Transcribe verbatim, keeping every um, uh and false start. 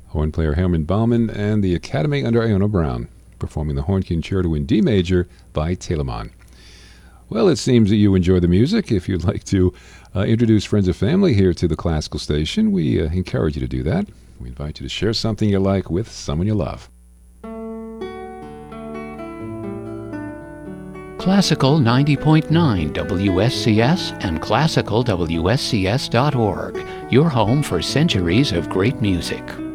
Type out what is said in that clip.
horn player Herman Baumann, and the Academy under Iona Brown, performing the Horn Concerto in D major by Telemann. Well, it seems that you enjoy the music. If you'd like to uh, introduce friends or family here to the classical station, we uh, encourage you to do that. We invite you to share something you like with someone you love. Classical ninety point nine W S C S and classical W S C S dot org, your home for centuries of great music.